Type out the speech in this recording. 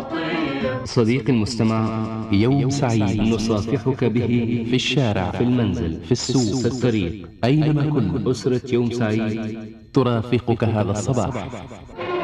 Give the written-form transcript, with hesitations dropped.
صديقي المستمع، يوم سعيد نصافحك به في الشارع، في المنزل، في السوق، في الطريق، أينما كنت. أسرة يوم سعيد ترافقك هذا الصباح.